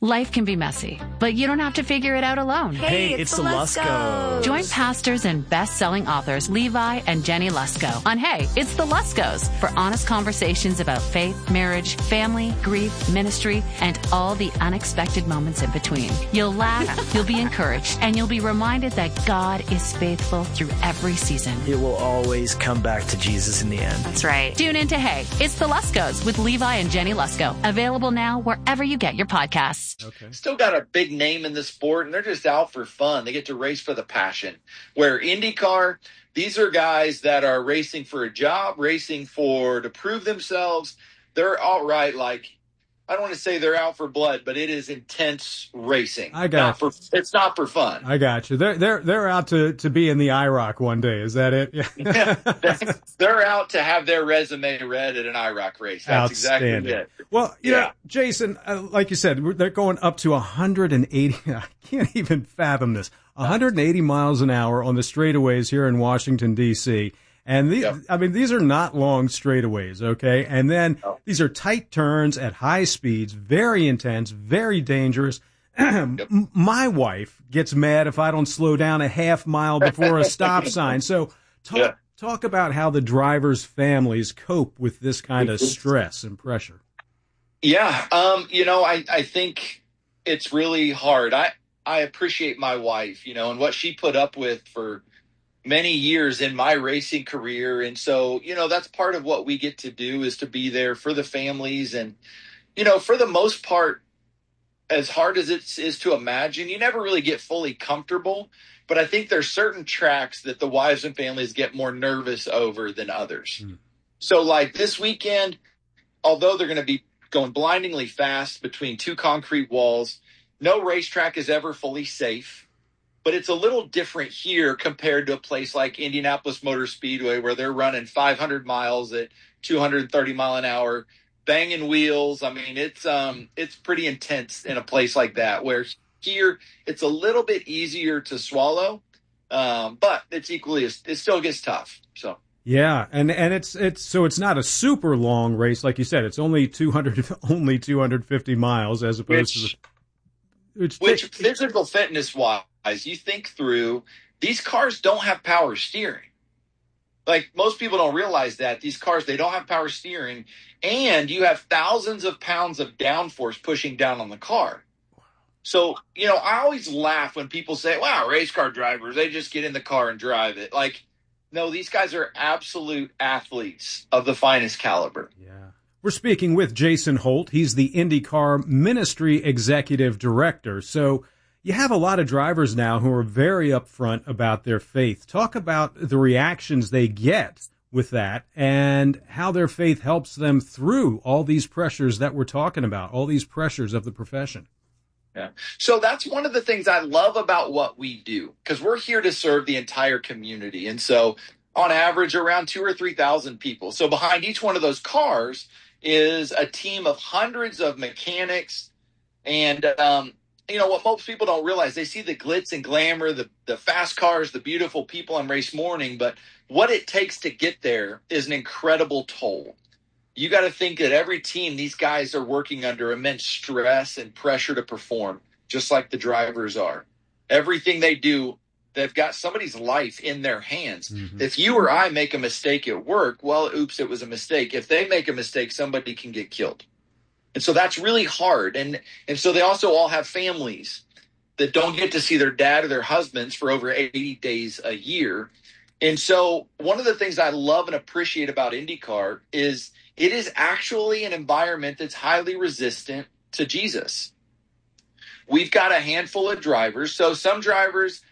Life can be messy, but you don't have to figure it out alone. Hey, it's the Luskos. Join pastors and best-selling authors Levi and Jenny Lusko on Hey, It's the Luskos for honest conversations about faith, marriage, family, grief, ministry, and all the unexpected moments in between. You'll laugh, you'll be encouraged, and you'll be reminded that God is faithful through every season. It will always come back to Jesus in the end. That's right. Tune in to Hey, It's the Luskos with Levi and Jenny Lusko. Available now wherever you get your podcasts. Okay. Still got a big name in the sport, and they're just out for fun. They get to race for the passion. Where IndyCar, these are guys that are racing for a job, racing to prove themselves. They're all right, I don't want to say they're out for blood, but it is intense racing. I got you. It's not for fun. I got you. They're out to be in the IROC one day. Is that it? Yeah. They're out to have their resume read at an IROC race. That's exactly it. Well, you know, Jason, like you said, they're going up to 180. I can't even fathom this. 180 miles an hour on the straightaways here in Washington, D.C., and these are not long straightaways, okay? And then these are tight turns at high speeds, very intense, very dangerous. My wife gets mad if I don't slow down a half mile before a stop sign. So talk about how the drivers' families cope with this kind of stress and pressure. Yeah, I think it's really hard. I appreciate my wife, and what she put up with for many years in my racing career. And so, that's part of what we get to do is to be there for the families. And, for the most part, as hard as it is to imagine, you never really get fully comfortable. But I think there's certain tracks that the wives and families get more nervous over than others. So like this weekend, although they're going to be going blindingly fast between two concrete walls, no racetrack is ever fully safe. But it's a little different here compared to a place like Indianapolis Motor Speedway where they're running 500 miles at 230 mile an hour, banging wheels. I mean, it's pretty intense in a place like that, where here it's a little bit easier to swallow, but it still gets tough. So. Yeah, and it's not a super long race, like you said. It's only 250 miles as opposed to which physical fitness wise, you think through, these cars don't have power steering. Like most people don't realize that these cars, they don't have power steering, and you have thousands of pounds of downforce pushing down on the car. So, I always laugh when people say, wow, race car drivers, they just get in the car and drive it. Like, no, these guys are absolute athletes of the finest caliber. Yeah. We're speaking with Jason Holt. He's the IndyCar Ministry Executive Director. So you have a lot of drivers now who are very upfront about their faith. Talk about the reactions they get with that and how their faith helps them through all these pressures that we're talking about, all these pressures of the profession. Yeah. So that's one of the things I love about what we do, because we're here to serve the entire community. And so on average, around 2,000 or 3,000 people. So behind each one of those cars is a team of hundreds of mechanics. And, what most people don't realize, they see the glitz and glamour, the fast cars, the beautiful people on race morning. But what it takes to get there is an incredible toll. You got to think that every team, these guys are working under immense stress and pressure to perform, just like the drivers are. Everything they do, they've got somebody's life in their hands. Mm-hmm. If you or I make a mistake at work, well, oops, it was a mistake. If they make a mistake, somebody can get killed. And so that's really hard. And so they also all have families that don't get to see their dad or their husbands for over 80 days a year. And so one of the things I love and appreciate about IndyCar is it is actually an environment that's highly resistant to Jesus. We've got a handful of drivers. So some drivers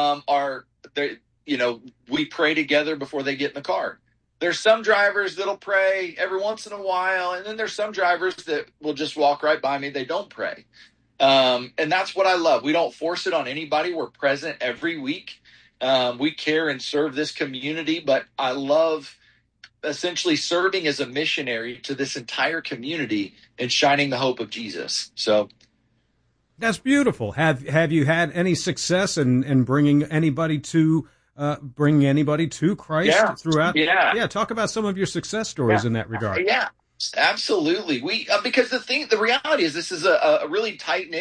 we pray together before they get in the car. There's some drivers that'll pray every once in a while, and then there's some drivers that will just walk right by me. They don't pray. And that's what I love. We don't force it on anybody. We're present every week. We care and serve this community, but I love essentially serving as a missionary to this entire community and shining the hope of Jesus. So that's beautiful. Have you had any success in bringing anybody to Christ throughout? Yeah. Talk about some of your success stories in that regard. Yeah, absolutely. Because the reality is this is a really tight knit